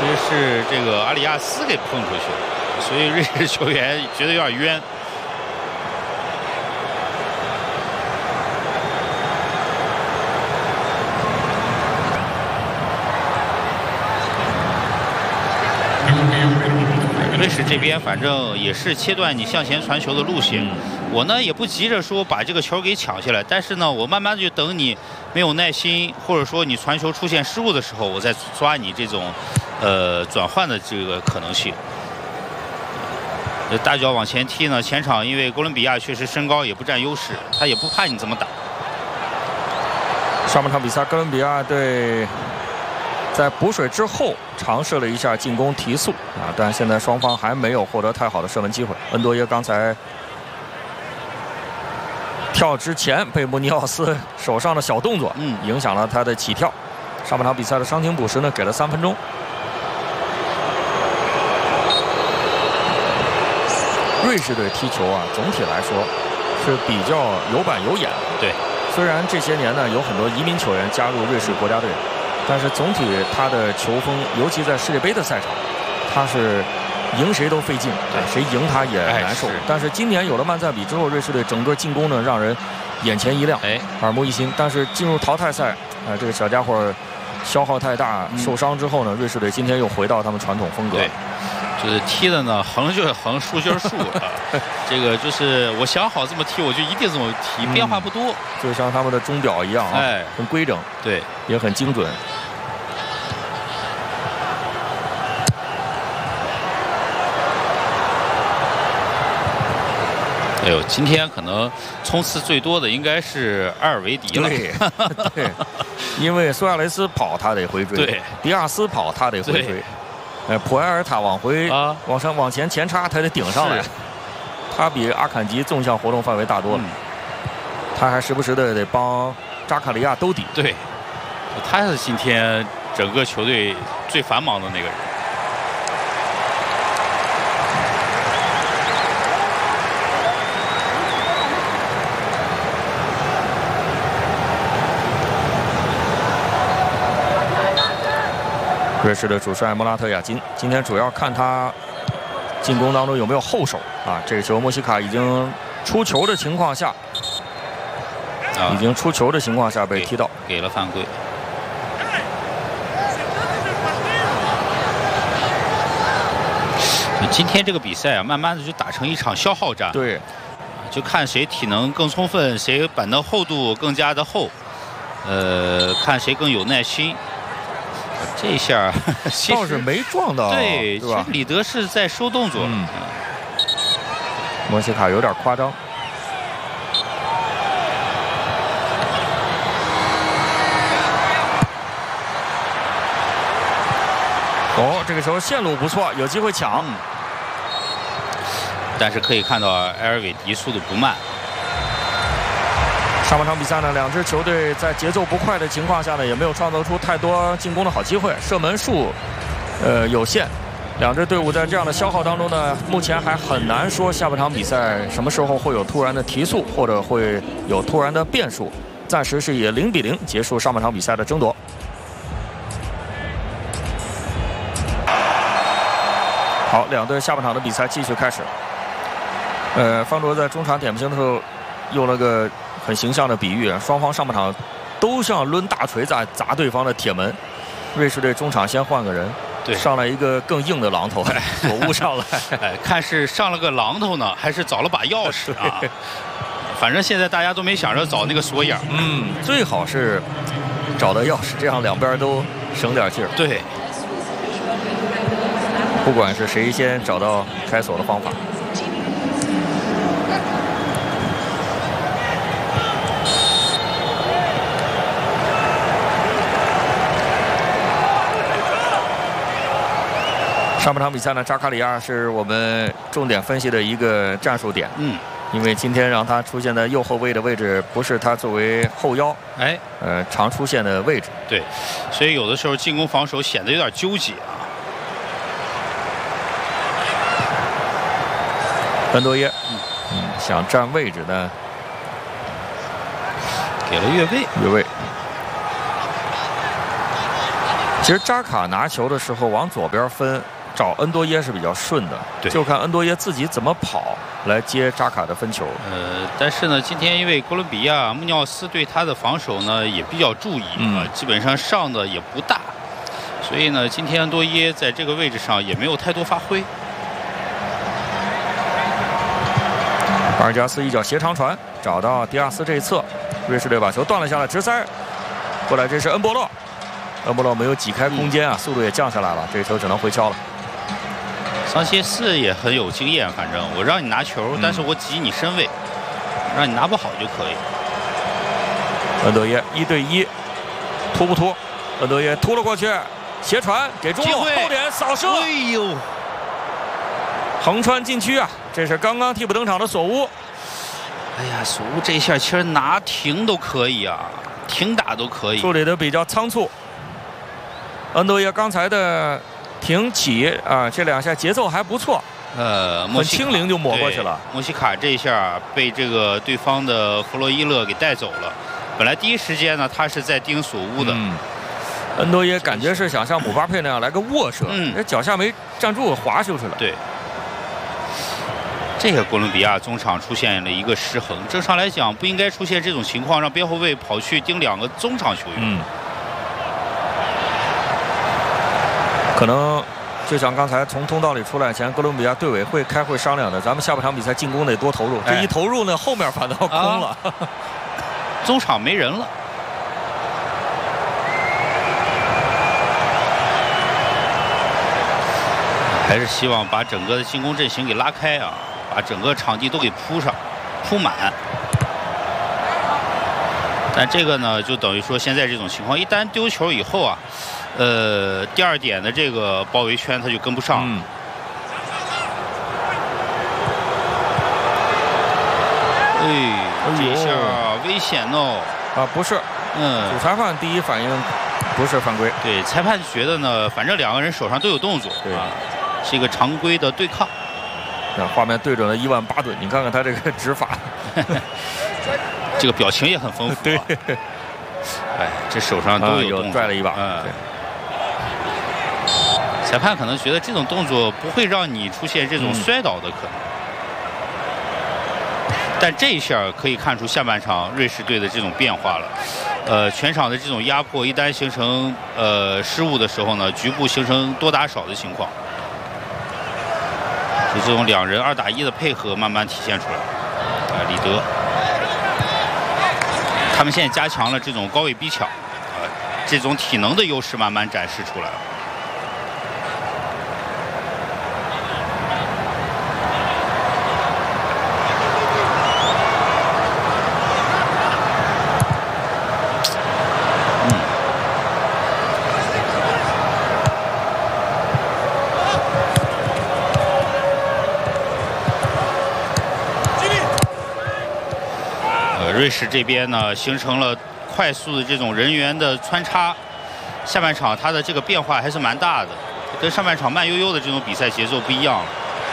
其实是这个阿里亚斯给碰出去了，所以瑞士球员觉得有点冤。瑞士这边反正也是切断你向前传球的路线，我呢也不急着说把这个球给抢下来，但是呢，我慢慢的就等你没有耐心，或者说你传球出现失误的时候，我再抓你这种转换的这个可能性。大脚往前踢呢，前场因为哥伦比亚确实身高也不占优势，他也不怕你这么打。 上半场比赛，哥伦比亚队在补水之后尝试了一下进攻提速啊，但现在双方还没有获得太好的射门机会。恩多耶刚才跳之前被穆尼奥斯手上的小动作，影响了他的起跳。上半场比赛的伤停补时呢，给了3分钟。瑞士队踢球啊，总体来说是比较有板有眼。 对， 虽然这些年呢有很多移民球员加入瑞士国家队，但是总体他的球风，尤其在世界杯的赛场，他是赢谁都费劲，谁赢他也难受。但是今年有了曼赞比之后，瑞士队整个进攻呢让人眼前一亮，耳目一新。但是进入淘汰赛，这个小家伙消耗太大，受伤之后呢，瑞士队今天又回到他们传统风格。 对，就是踢的呢，横就是横，竖就是竖啊。这个就是我想好这么踢，我就一定这么踢，变化不多， 就像他们的钟表一样啊，很规整， 对， 也很精准。 哎呦，今天可能冲刺最多的应该是阿尔维迪了。 对，因为苏亚雷斯跑他得回追， 对， 迪亚斯跑他得回追，普埃尔塔往前前插他得顶上来，他比阿坎吉纵向活动范围大多了，他还时不时的得帮扎卡利亚兜底。 对，他是今天整个球队最繁忙的那个人。 瑞士的主帅莫拉特亚金今天主要看他进攻当中有没有后手啊。这个球莫西卡已经出球的情况下，被踢到， 给了犯规。今天这个比赛啊，慢慢的就打成一场消耗战。 对， 就看谁体能更充分，谁板凳厚度更加的厚，看谁更有耐心。这下倒是没撞到， 对， 是吧？ 李德是在收动作。 莫西卡有点夸张。这个时候线路不错，有机会抢。 但是可以看到埃尔韦迪速度不慢。 上半场比赛呢，两支球队在节奏不快的情况下呢，也没有创造出太多进攻的好机会，射门数有限。两支队伍在这样的消耗当中呢，目前还很难说下半场比赛什么时候会有突然的提速，或者会有突然的变数。暂时是以0-0结束上半场比赛的争夺。好，两队下半场的比赛继续开始。方卓在中场点评的时候用了个很形象的比喻，双方上半场都像抡大锤在砸对方的铁门。瑞士队中场先换个人， 对， 上来一个更硬的榔头，锁误上来。 看是上了个榔头呢，还是找了把钥匙啊？反正现在大家都没想着找那个锁眼。 最好是找到钥匙，这样两边都省点劲儿。 对， 不管是谁先找到开锁的方法。上半场比赛呢，扎卡里亚是我们重点分析的一个战术点。因为今天让他出现在右后卫的位置，不是他作为后腰常出现的位置。 对，所以有的时候进攻防守显得有点纠结啊。 恩多耶，想占位置呢， 给了越位。 其实扎卡拿球的时候往左边分，找恩多耶是比较顺的，就看恩多耶自己怎么跑来接扎卡的分球。 但是呢，今天因为哥伦比亚穆尼奥斯对他的防守呢也比较注意基本上上的也不大，所以呢，今天恩多耶在这个位置上也没有太多发挥。 巴尔加斯一脚斜长传找到迪亚斯这一侧，瑞士队把球断了下来，直塞过来，这是恩波洛。恩波洛没有挤开空间啊，速度也降下来了，这球只能回敲了。 桑切斯也很有经验，反正我让你拿球，但是我挤你身位，让你拿不好就可以。 恩多耶1对1，突不突？恩多耶突了过去，斜传给中路后点扫射， 哎呦， 横穿禁区啊！这是刚刚替补登场的索乌。 哎呀，索乌这一下其实拿停都可以啊，停打都可以， 处理的比较仓促。恩多耶刚才的停起啊，这2下节奏还不错。很轻灵就抹过去了。 莫西卡这一下被这个对方的弗洛伊勒给带走了。本来第一时间呢，他是在盯索乌的。 恩多耶感觉是想像姆巴佩那样来个卧射，这脚下没站住，滑出去了。 对。这个哥伦比亚中场出现了一个失衡，正常来讲不应该出现这种情况，让边后卫跑去盯2个中场球员。 可能就像刚才从通道里出来前，哥伦比亚队委会开会商量的，咱们下半场比赛进攻得多投入。这一投入呢，后面反倒空了， 中场没人了。还是希望把整个的进攻阵型给拉开啊，把整个场地都给铺满。但这个呢，就等于说现在这种情况，一旦丢球以后啊。第2点的这个包围圈他就跟不上。这下危险哦！ 啊，不是，主裁判第一反应不是犯规。 对，裁判觉得呢，反正2个人手上都有动作，是一个常规的对抗。 那画面对准了伊万巴顿，你看看他这个指法， 这个表情也很丰富。对，哎，这手上都有动作， 拽了一把。 裁判可能觉得这种动作不会让你出现这种摔倒的可能，但这一下可以看出下半场瑞士队的这种变化了。全场的这种压迫一旦形成失误的时候呢，局部形成多打少的情况，就这种2人2打1的配合慢慢体现出来。里德，他们现在加强了这种高位逼抢，这种体能的优势慢慢展示出来了。瑞士这边呢，形成了快速的这种人员的穿插，下半场它的这个变化还是蛮大的，跟上半场慢悠悠的这种比赛节奏不一样。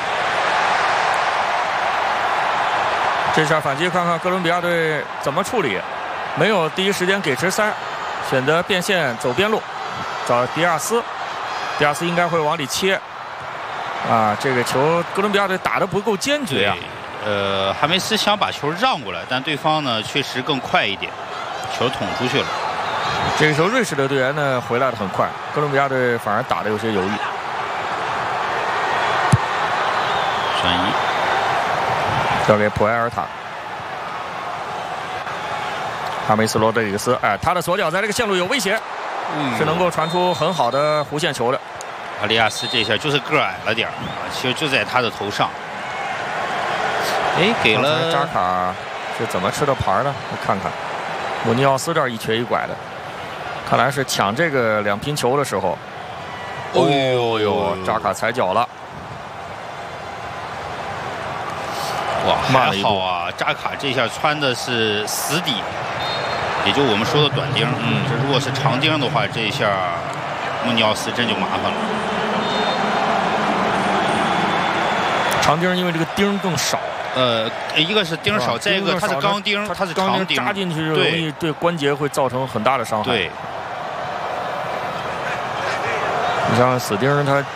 这下反击，看看哥伦比亚队怎么处理，没有第一时间给直塞，选择变线走边路，找迪亚斯，迪亚斯应该会往里切。这个球哥伦比亚队打得不够坚决啊。 哈梅斯想把球让过来，但对方呢确实更快一点，球捅出去了。 这个时候瑞士的队员呢回来的很快，哥伦比亚队反而打得有些犹豫。 转移交给普埃尔塔，哈梅斯罗德里格斯，他的左脚在这个线路有威胁，是能够传出很好的弧线球的。 阿里亚斯这下就是个矮了点其实就在他的头上。给了扎卡是怎么吃的牌呢？我看看，姆尼奥斯这儿一瘸一拐的，看来是抢这个2拼球的时候。扎卡踩脚了。 哇，还好啊！扎卡这下穿的是死底，也就我们说的短钉。这如果是长钉的话，这一下穆尼奥斯真就麻烦了。 长钉因为这个钉更少。 一个是钉少，再一个它是钢钉，它是长钉， 扎进去容易对关节会造成很大的伤害。 对。 像斯丁他